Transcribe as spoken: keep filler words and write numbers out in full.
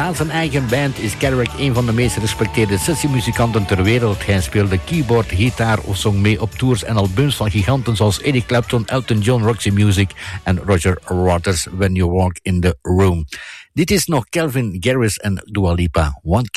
Na zijn eigen band is Garrick een van de meest gerespecteerde sessiemuzikanten ter wereld. Hij speelde keyboard, gitaar of zong mee op tours en albums van giganten zoals Eric Clapton, Elton John, Roxy Music en Roger Waters, When You Walk in the Room. Dit is nog Calvin Garris en Dua Lipa, One Kiss.